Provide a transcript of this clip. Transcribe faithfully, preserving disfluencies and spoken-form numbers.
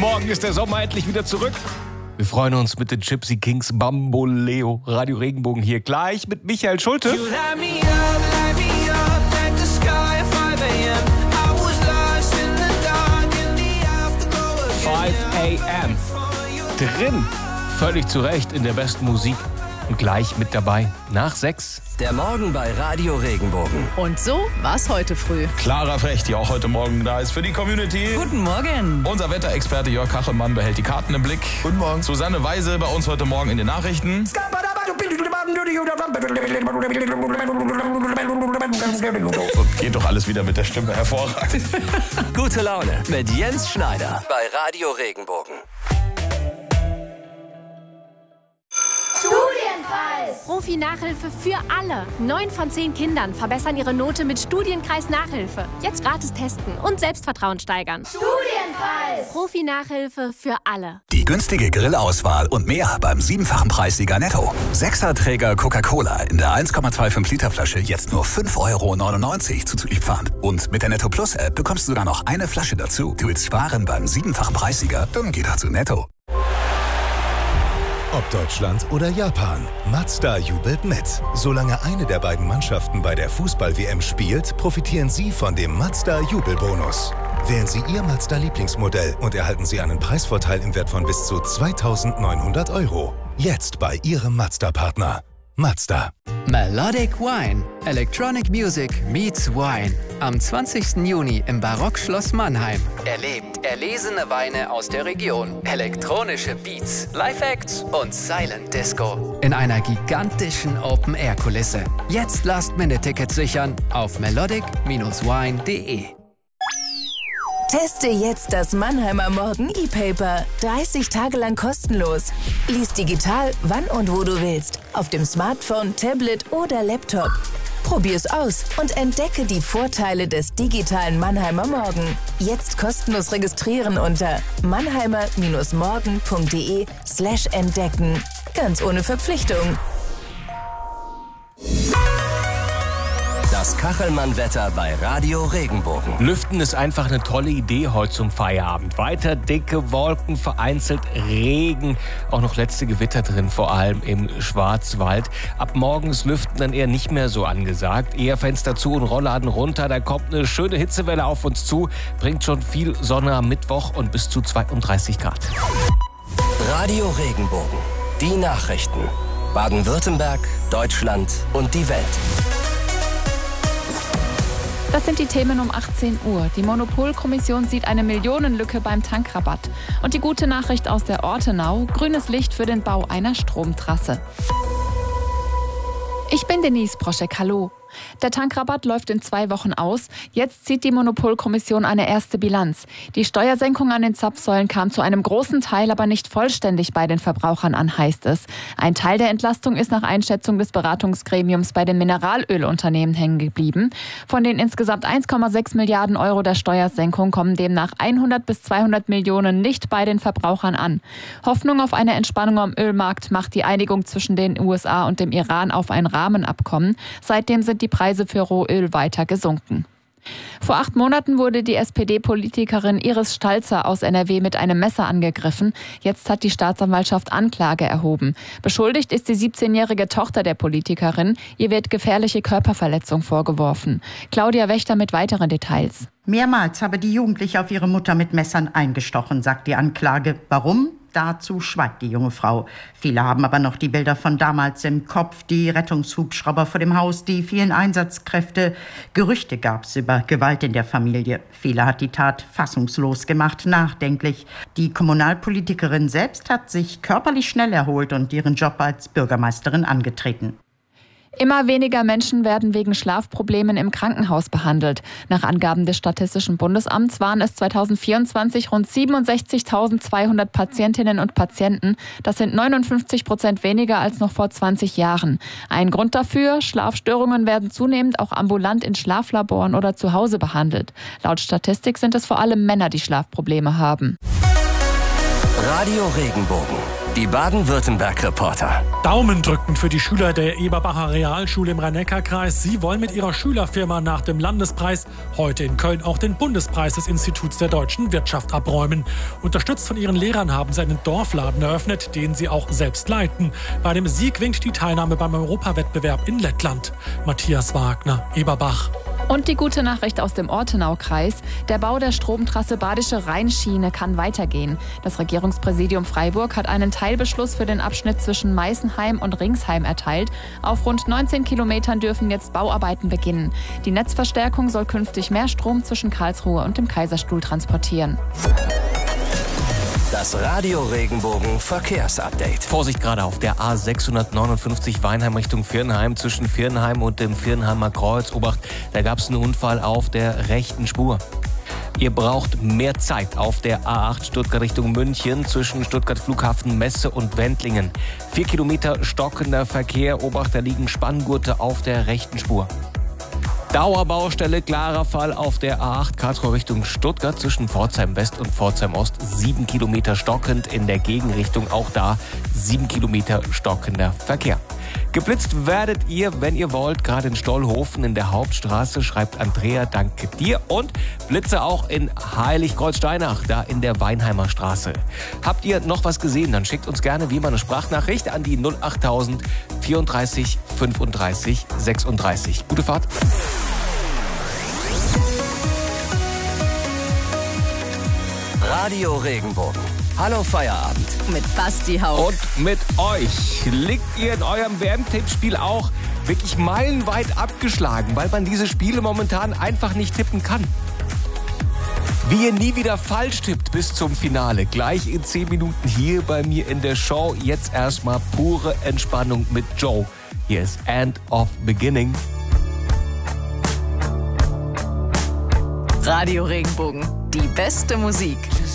Morgen ist der Sommer endlich wieder zurück. Wir freuen uns mit den Gypsy Kings Bamboleo. Radio Regenbogen hier gleich mit Michael Schulte. fünf a m Drin, völlig zu Recht in der besten Musik. Und gleich mit dabei, nach sechs. Der Morgen bei Radio Regenbogen. Und so war's heute früh. Clara Frecht, die auch heute Morgen da ist für die Community. Guten Morgen. Unser Wetterexperte Jörg Kachelmann behält die Karten im Blick. Guten Morgen. Susanne Weise bei uns heute Morgen in den Nachrichten. Geht doch alles wieder mit der Stimme hervorragend. Gute Laune mit Jens Schneider bei Radio Regenbogen. Profi-Nachhilfe für alle. Neun von zehn Kindern verbessern ihre Note mit Studienkreis-Nachhilfe. Jetzt gratis testen und Selbstvertrauen steigern. Studienkreis! Profi-Nachhilfe für alle. Die günstige Grillauswahl und mehr beim siebenfachen Preissieger Netto. Sechserträger Coca-Cola in der eins Komma fünfundzwanzig Liter Flasche jetzt nur fünf Euro neunundneunzig zuzuliefernd. Und mit der Netto Plus App bekommst du sogar noch eine Flasche dazu. Du willst sparen beim siebenfachen Preissieger? Dann geh dazu Netto. Ob Deutschland oder Japan, Mazda jubelt mit. Solange eine der beiden Mannschaften bei der Fußball-W M spielt, profitieren Sie von dem Mazda-Jubelbonus. Wählen Sie Ihr Mazda-Lieblingsmodell und erhalten Sie einen Preisvorteil im Wert von bis zu zweitausendneunhundert Euro. Jetzt bei Ihrem Mazda-Partner. Mazda. Melodic Wine. Electronic Music meets Wine. Am zwanzigsten Juni im Barockschloss Mannheim. Erlebt erlesene Weine aus der Region, elektronische Beats, Live-Acts und Silent Disco. In einer gigantischen Open-Air-Kulisse. Jetzt Last-Minute-Tickets sichern auf melodic Bindestrich wine punkt de. Teste jetzt das Mannheimer Morgen E-Paper. dreißig Tage lang kostenlos. Lies digital, wann und wo du willst. Auf dem Smartphone, Tablet oder Laptop. Probier's aus und entdecke die Vorteile des digitalen Mannheimer Morgen. Jetzt kostenlos registrieren unter mannheimer-morgen punkt de slash entdecken. Ganz ohne Verpflichtung. Das Kachelmann-Wetter bei Radio Regenbogen. Lüften ist einfach eine tolle Idee heute zum Feierabend. Weiter dicke Wolken, vereinzelt Regen, auch noch letzte Gewitter drin, vor allem im Schwarzwald. Ab morgens Lüften dann eher nicht mehr so angesagt. Eher Fenster zu und Rollladen runter. Da kommt eine schöne Hitzewelle auf uns zu. Bringt schon viel Sonne am Mittwoch und bis zu zweiunddreißig Grad. Radio Regenbogen. Die Nachrichten. Baden-Württemberg, Deutschland und die Welt. Das sind die Themen um achtzehn Uhr. Die Monopolkommission sieht eine Millionenlücke beim Tankrabatt. Und die gute Nachricht aus der Ortenau: grünes Licht für den Bau einer Stromtrasse. Ich bin Denise Proschek, hallo. Der Tankrabatt läuft in zwei Wochen aus. Jetzt zieht die Monopolkommission eine erste Bilanz. Die Steuersenkung an den Zapfsäulen kam zu einem großen Teil aber nicht vollständig bei den Verbrauchern an, heißt es. Ein Teil der Entlastung ist nach Einschätzung des Beratungsgremiums bei den Mineralölunternehmen hängen geblieben. Von den insgesamt eins Komma sechs Milliarden Euro der Steuersenkung kommen demnach hundert bis zweihundert Millionen nicht bei den Verbrauchern an. Hoffnung auf eine Entspannung am Ölmarkt macht die Einigung zwischen den U S A und dem Iran auf ein Rahmenabkommen. Seitdem sind die Preise für Rohöl weiter gesunken. Vor acht Monaten wurde die S P D-Politikerin Iris Stalzer aus N R W mit einem Messer angegriffen. Jetzt hat die Staatsanwaltschaft Anklage erhoben. Beschuldigt ist die siebzehnjährige Tochter der Politikerin. Ihr wird gefährliche Körperverletzung vorgeworfen. Claudia Wächter mit weiteren Details. Mehrmals habe die Jugendliche auf ihre Mutter mit Messern eingestochen, sagt die Anklage. Warum? Dazu schweigt die junge Frau. Viele haben aber noch die Bilder von damals im Kopf, die Rettungshubschrauber vor dem Haus, die vielen Einsatzkräfte. Gerüchte gab es über Gewalt in der Familie. Viele hat die Tat fassungslos gemacht, nachdenklich. Die Kommunalpolitikerin selbst hat sich körperlich schnell erholt und ihren Job als Bürgermeisterin angetreten. Immer weniger Menschen werden wegen Schlafproblemen im Krankenhaus behandelt. Nach Angaben des Statistischen Bundesamts waren es zweitausendvierundzwanzig rund siebenundsechzigtausendzweihundert Patientinnen und Patienten. Das sind neunundfünfzig Prozent weniger als noch vor zwanzig Jahren. Ein Grund dafür: Schlafstörungen werden zunehmend auch ambulant in Schlaflaboren oder zu Hause behandelt. Laut Statistik sind es vor allem Männer, die Schlafprobleme haben. Radio Regenbogen. Die Baden-Württemberg-Reporter. Daumendrücken für die Schüler der Eberbacher Realschule im Rhein-Neckar-Kreis. Sie wollen mit ihrer Schülerfirma nach dem Landespreis heute in Köln auch den Bundespreis des Instituts der deutschen Wirtschaft abräumen. Unterstützt von ihren Lehrern haben sie einen Dorfladen eröffnet, den sie auch selbst leiten. Bei dem Sieg winkt die Teilnahme beim Europawettbewerb in Lettland. Matthias Wagner, Eberbach. Und die gute Nachricht aus dem Ortenau-Kreis. Der Bau der Stromtrasse Badische Rheinschiene kann weitergehen. Das Regierungspräsidium Freiburg hat einen Teilbeschluss für den Abschnitt zwischen Meißenheim und Ringsheim erteilt. Auf rund neunzehn Kilometern dürfen jetzt Bauarbeiten beginnen. Die Netzverstärkung soll künftig mehr Strom zwischen Karlsruhe und dem Kaiserstuhl transportieren. Das Radio Regenbogen Verkehrsupdate. Vorsicht gerade auf der A sechshundertneunundfünfzig Weinheim Richtung Viernheim. Zwischen Viernheim und dem Viernheimer Kreuz. Obacht, da gab es einen Unfall auf der rechten Spur. Ihr braucht mehr Zeit auf der A acht Stuttgart Richtung München zwischen Stuttgart Flughafen Messe und Wendlingen. Vier Kilometer stockender Verkehr. Obacht, da liegen Spanngurte auf der rechten Spur. Dauerbaustelle, klarer Fall auf der A acht Karlsruhe Richtung Stuttgart zwischen Pforzheim West und Pforzheim Ost. Sieben Kilometer stockend in der Gegenrichtung, auch da sieben Kilometer stockender Verkehr. Geblitzt werdet ihr, wenn ihr wollt, gerade in Stollhofen in der Hauptstraße, schreibt Andrea, danke dir. Und Blitze auch in Heiligkreuz-Steinach, da in der Weinheimer Straße. Habt ihr noch was gesehen, dann schickt uns gerne wie immer eine Sprachnachricht an die null achttausend vierunddreißig fünfunddreißig sechsunddreißig. Gute Fahrt. Radio Regenbogen. Hallo Feierabend. Mit Basti Hauch. Und mit euch. Liegt ihr in eurem W M-Tippspiel auch wirklich meilenweit abgeschlagen, weil man diese Spiele momentan einfach nicht tippen kann? Wie ihr nie wieder falsch tippt bis zum Finale. Gleich in zehn Minuten hier bei mir in der Show. Jetzt erstmal pure Entspannung mit Joe. Hier ist End of Beginning. Radio Regenbogen. Die beste Musik.